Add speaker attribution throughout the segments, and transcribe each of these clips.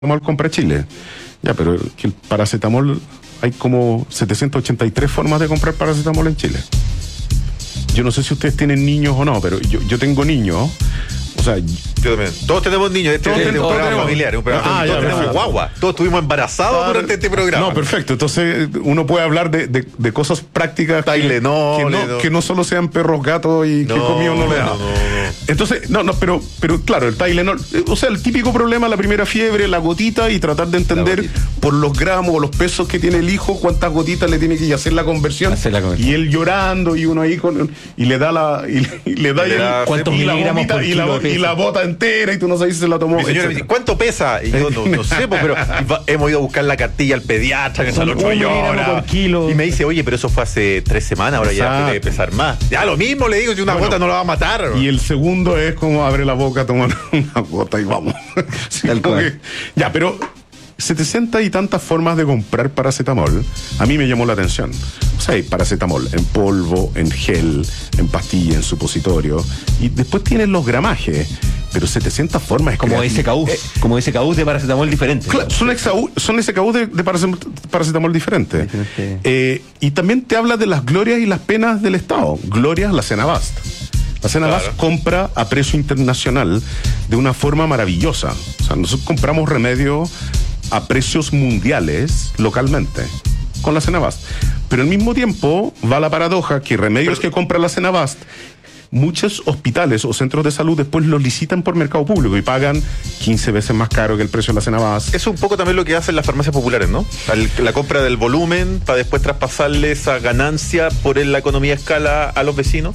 Speaker 1: paracetamol compra Chile. Ya, pero que el paracetamol, hay como 783 formas de comprar paracetamol en Chile. Yo no sé si ustedes tienen niños o no, pero yo tengo niños. O sea,
Speaker 2: yo también. Todos tenemos niños. Todos tenemos familiares. Todos tenemos guagua. Todos estuvimos embarazados durante este programa.
Speaker 1: No, perfecto. Entonces, uno puede hablar de cosas prácticas que no solo sean perros, gatos y que comido no le da. Entonces, pero claro, el Tylenol, o sea, el típico problema, la primera fiebre, la gotita, y tratar de entender por los gramos o los pesos que tiene el hijo, cuántas gotitas le tiene que hacer la conversión. Y él llorando, y uno ahí y le da
Speaker 3: cuántos miligramos por kilo
Speaker 1: y la bota entera, y tú no sabes si se la tomó.
Speaker 2: Mi señora me dice, ¿cuánto pesa? Y yo no sé, pero hemos ido a buscar la cartilla al pediatra, que son 8 llora por kilo. Y me dice, oye, pero eso fue hace 3 semanas, ahora ya debe pesar más. Ya lo mismo le digo, si una gota no la va a matar.
Speaker 1: Y el segundo es como abre la boca, toma una gota y vamos. Sí, ya, pero 700 y tantas formas de comprar paracetamol, a mí me llamó la atención. O sea, hay paracetamol en polvo, en gel, en pastilla, en supositorio, y después tienen los gramajes, pero 700 formas.
Speaker 3: Como SKUs de paracetamol diferentes.
Speaker 1: Claro, son SKUs de paracetamol diferentes. Y también te habla de las glorias y las penas del Estado. Glorias, la Senabast. La Senabast compra a precio internacional de una forma maravillosa. O sea, nosotros compramos remedios a precios mundiales localmente con la Senabast. Pero al mismo tiempo va la paradoja que remedios que compra la Senabast, muchos hospitales o centros de salud después los licitan por mercado público y pagan 15 veces más caro que el precio de la Senabast.
Speaker 2: Eso es un poco también lo que hacen las farmacias populares, ¿no? La compra del volumen para después traspasarle esa ganancia por la economía a escala a los vecinos.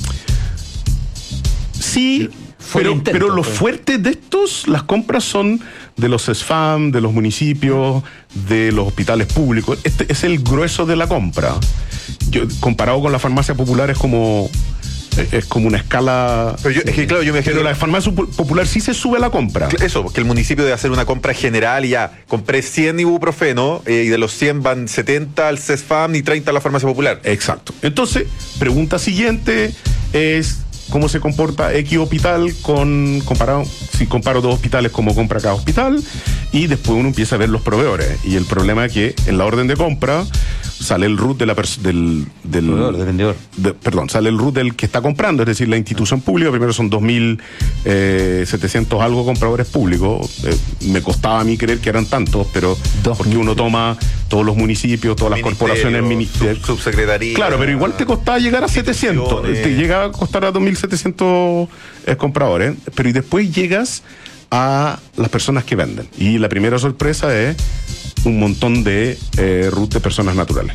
Speaker 1: Sí, pero lo fuerte de estos, las compras son de los SFAM, de los municipios, de los hospitales públicos. Este es el grueso de la compra. Comparado con la farmacia popular es como una escala.
Speaker 2: Pero yo me
Speaker 1: Pero la farmacia popular sí se sube la compra.
Speaker 2: Eso, porque el municipio debe hacer una compra general y ya compré 100 ibuprofeno y de los 100 van 70 al CESFAM y 30 a la farmacia popular.
Speaker 1: Exacto. Entonces, pregunta siguiente es: ¿cómo se comporta X hospital si comparo 2 hospitales, cómo compra cada hospital? Y después uno empieza a ver los proveedores. Y el problema es que en la orden de compra sale el RUT del vendedor. Sale el RUT del que está comprando, es decir, la institución pública. Primero son 2.700 algo compradores públicos. Me costaba a mí creer que eran tantos, pero porque uno toma todos los municipios, todas las corporaciones,
Speaker 2: subsecretaría.
Speaker 1: Claro, pero igual te costaba llegar a 700. Te llega a costar a 2.700 compradores, pero y después llegas a las personas que venden. Y la primera sorpresa es un montón de RUT de personas naturales.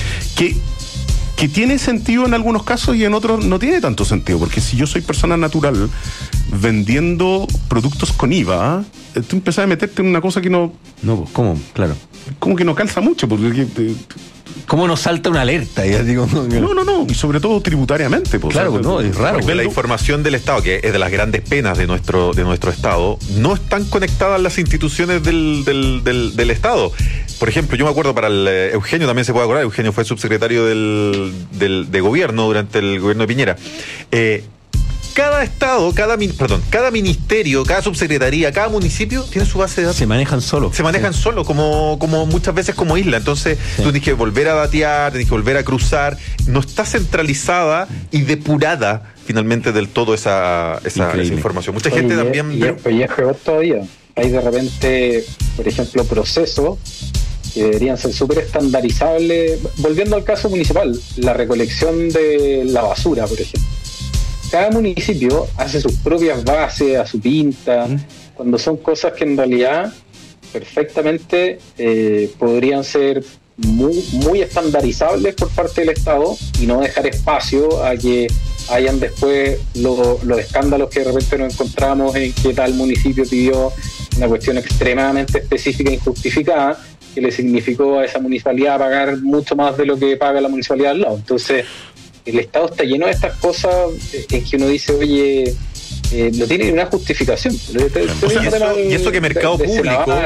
Speaker 1: Que tiene sentido en algunos casos y en otros no tiene tanto sentido, porque si yo soy persona natural vendiendo productos con IVA, tú empezás a meterte en una cosa que no...
Speaker 3: No, ¿cómo? Claro.
Speaker 1: Como que no calza mucho, porque...
Speaker 3: ¿Cómo nos salta una alerta? Ya digo,
Speaker 1: no, y sobre todo tributariamente. Pues,
Speaker 3: claro, es raro.
Speaker 2: La información del Estado, que es de las grandes penas de nuestro Estado, no están conectadas las instituciones del Estado. Por ejemplo, yo me acuerdo para el Eugenio, también se puede acordar, Eugenio fue subsecretario de gobierno durante el gobierno de Piñera. Cada estado, cada ministerio, cada subsecretaría, cada municipio tiene su base de datos.
Speaker 3: Se manejan solo.
Speaker 2: Como muchas veces como isla. Entonces, tú tienes que volver a datear, tienes que volver a cruzar. No está centralizada y depurada finalmente del todo esa información. Mucha gente también...
Speaker 4: Y es peor todavía. Hay de repente, por ejemplo, procesos que deberían ser súper estandarizables. Volviendo al caso municipal, la recolección de la basura, por ejemplo. Cada municipio hace sus propias bases, a su pinta, cuando son cosas que en realidad perfectamente podrían ser muy estandarizables por parte del Estado y no dejar espacio a que hayan después los escándalos que de repente nos encontramos en que tal municipio pidió una cuestión extremadamente específica e injustificada que le significó a esa municipalidad pagar mucho más de lo que paga la municipalidad al lado. Entonces, el Estado está lleno de estas cosas en que uno dice, oye, no tiene una justificación.
Speaker 2: Y eso que mercado público...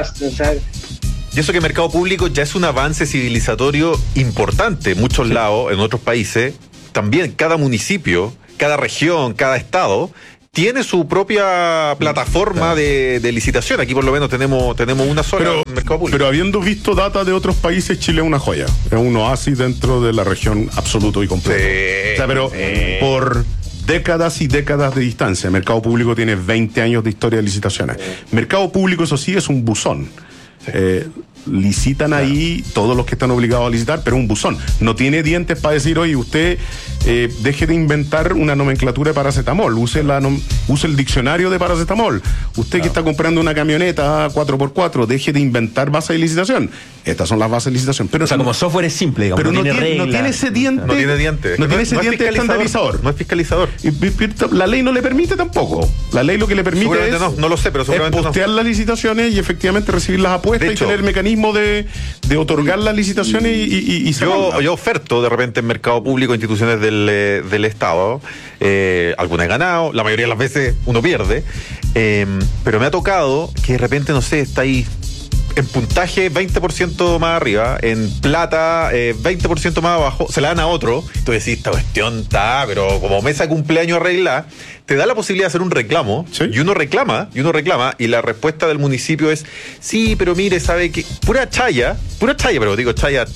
Speaker 2: Y eso que mercado público ya es un avance civilizatorio importante. En muchos lados, en otros países, también cada municipio, cada región, cada estado tiene su propia plataforma de licitación. Aquí por lo menos tenemos una sola en el mercado público.
Speaker 1: Pero habiendo visto data de otros países, Chile es una joya. Es un oasis dentro de la región absoluto y completo.
Speaker 2: Sí,
Speaker 1: o sea, pero por décadas y décadas de distancia. El mercado público tiene 20 años de historia de licitaciones. Mercado público, eso sí, es un buzón. Licitan ahí todos los que están obligados a licitar, pero un buzón. No tiene dientes para decir, oye, usted deje de inventar una nomenclatura de paracetamol, use el diccionario de paracetamol. Usted que está comprando una camioneta 4x4, deje de inventar bases de licitación. Estas son las bases de licitación. Pero
Speaker 3: o sea, como software es simple, digamos,
Speaker 1: pero
Speaker 3: no tiene reglas.
Speaker 1: No tiene ese diente.
Speaker 2: No tiene diente.
Speaker 1: No tiene ese diente estandarizador.
Speaker 2: No es fiscalizador.
Speaker 1: La ley no le permite tampoco. La ley lo que le permite es,
Speaker 2: no lo sé, pero seguramente
Speaker 1: es postear las licitaciones y efectivamente recibir las apuestas y tener el mecanismo de otorgar las licitaciones y
Speaker 2: yo oferto de repente en mercado público instituciones del Estado, algunas he ganado, la mayoría de las veces uno pierde, pero me ha tocado que de repente, no sé, está ahí en puntaje 20% más arriba, en plata 20% más abajo, se la dan a otro, y tú decís, esta cuestión está, pero como mesa de cumpleaños arreglada, te da la posibilidad de hacer un reclamo, ¿sí? y uno reclama, y la respuesta del municipio es, sí, pero mire, sabe que pura chaya, pero digo chaya,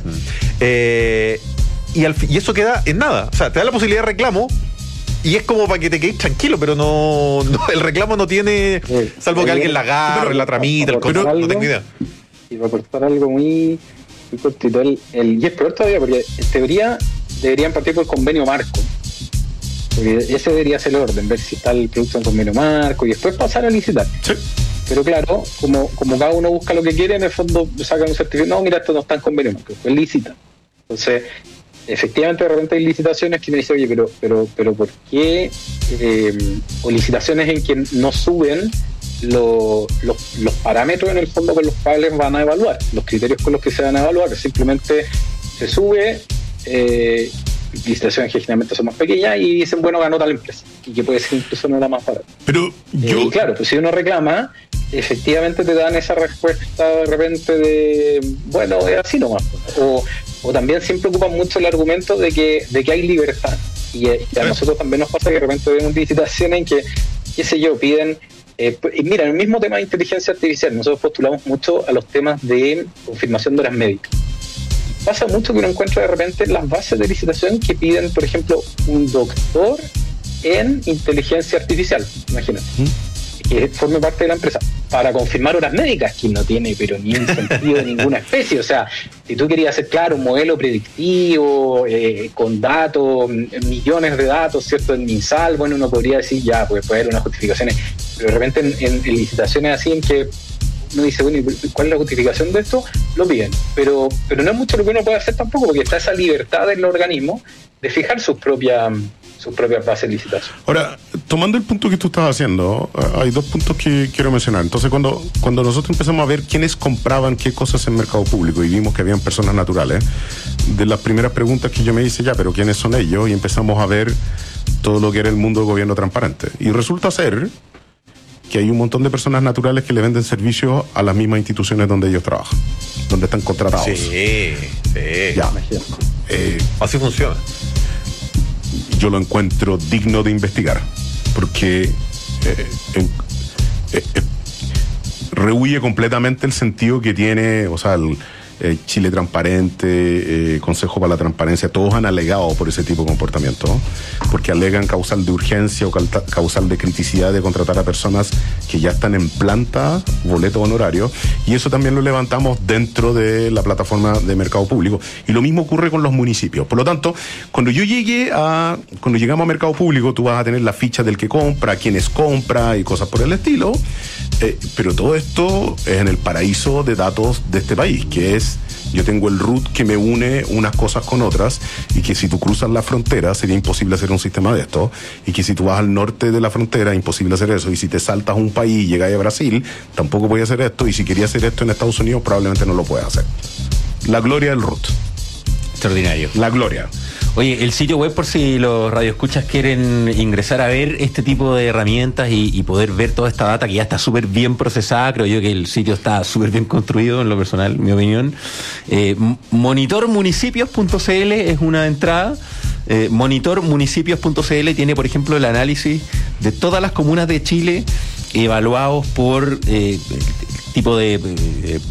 Speaker 2: y eso queda en nada, o sea, te da la posibilidad de reclamo, y es como para que te quedes tranquilo, pero no el reclamo no tiene, salvo que alguien la agarre, la tramita, el control, no tengo idea.
Speaker 4: Y va a aportar algo muy cortito. Y es peor todavía, porque en teoría deberían partir por el convenio marco. Porque ese debería ser el orden, ver si está el producto en convenio marco y después pasar a licitar. Sí. Pero claro, como cada uno busca lo que quiere, en el fondo sacan un certificado, no, mira, esto no está en convenio marco, después licita. Entonces, efectivamente de repente hay licitaciones que me dicen, oye, pero ¿por qué? O licitaciones en que no suben los parámetros en el fondo con los cuales van a evaluar, los criterios con los que se van a evaluar, simplemente se sube, licitaciones que generalmente son más pequeñas y dicen, bueno, ganó tal empresa, y que puede ser incluso no la más barata.
Speaker 1: Pero
Speaker 4: claro, pues si uno reclama, efectivamente te dan esa respuesta de repente de, bueno, es así nomás, o también siempre ocupan mucho el argumento de que hay libertad, y a nosotros también nos pasa que de repente vemos licitaciones en que, qué sé yo, piden, mira, en el mismo tema de inteligencia artificial, nosotros postulamos mucho a los temas de confirmación de horas médicas. Pasa mucho que uno encuentra de repente las bases de licitación que piden, por ejemplo, un doctor en inteligencia artificial, imagínate, que forme parte de la empresa, para confirmar horas médicas, que no tiene pero ni un sentido de ninguna especie. O sea, si tú querías hacer, claro, un modelo predictivo, con datos, millones de datos, ¿cierto? En MinSal, bueno, uno podría decir, ya, pues puede haber unas justificaciones, pero de repente en licitaciones así en que uno dice, bueno, ¿cuál es la justificación de esto? Lo piden, pero no es mucho lo que uno puede hacer tampoco, porque está esa libertad del organismo de fijar sus propias bases de licitación.
Speaker 1: Ahora, tomando el punto que tú estás haciendo, hay dos puntos que quiero mencionar. Entonces, cuando nosotros empezamos a ver quiénes compraban qué cosas en mercado público y vimos que habían personas naturales, de las primeras preguntas que yo me hice, ya, pero ¿quiénes son ellos? Y empezamos a ver todo lo que era el mundo del gobierno transparente. Y resulta ser que hay un montón de personas naturales que le venden servicios a las mismas instituciones donde ellos trabajan, donde están contratados.
Speaker 2: Sí.
Speaker 1: Ya.
Speaker 2: Así funciona.
Speaker 1: Yo lo encuentro digno de investigar, porque rehúye completamente el sentido que tiene, o sea, el Chile Transparente, Consejo para la Transparencia, todos han alegado por ese tipo de comportamiento, ¿no? Porque alegan causal de urgencia o causal de criticidad de contratar a personas que ya están en planta, boleto honorario, y eso también lo levantamos dentro de la plataforma de mercado público. Y lo mismo ocurre con los municipios. Por lo tanto, cuando llegamos a mercado público, tú vas a tener la ficha del que compra, quiénes compra y cosas por el estilo, pero todo esto es en el paraíso de datos de este país, que es, yo tengo el root que me une unas cosas con otras, y que si tú cruzas la frontera sería imposible hacer un sistema de esto, y que si tú vas al norte de la frontera imposible hacer eso, y si te saltas un país y llegas a Brasil tampoco puedes hacer esto, y si querías hacer esto en Estados Unidos probablemente no lo puedes hacer. La gloria del root.
Speaker 3: Extraordinario.
Speaker 1: La gloria.
Speaker 3: Oye, el sitio web, por si los radioescuchas quieren ingresar a ver este tipo de herramientas y poder ver toda esta data que ya está súper bien procesada, creo yo que el sitio está súper bien construido, en lo personal, en mi opinión. Monitormunicipios.cl es una entrada. Monitormunicipios.cl tiene, por ejemplo, el análisis de todas las comunas de Chile evaluados por tipo de